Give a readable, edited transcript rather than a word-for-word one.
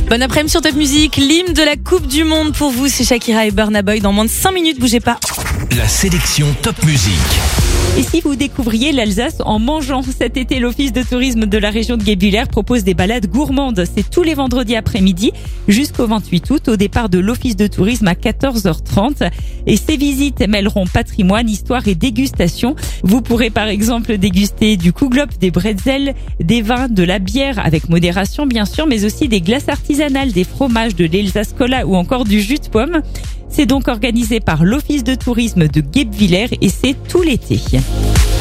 Bon après-midi sur Top Music, l'hymne de la Coupe du Monde pour vous, c'est Shakira et Burna Boy dans moins de 5 minutes, bougez pas. La sélection Top Music. Et si vous découvriez l'Alsace en mangeant, cet été, l'Office de tourisme de la région de Guebwiller propose des balades gourmandes. C'est tous les vendredis après-midi jusqu'au 28 août au départ de l'Office de tourisme à 14h30. Et ces visites mêleront patrimoine, histoire et dégustation. Vous pourrez par exemple déguster du Kuglop, des bretzels, des vins, de la bière avec modération bien sûr, mais aussi des glaces artisanales, des fromages, de l'Elsace Cola ou encore du jus de pomme. C'est donc organisé par l'Office de tourisme de Guebwiller et c'est tout l'été.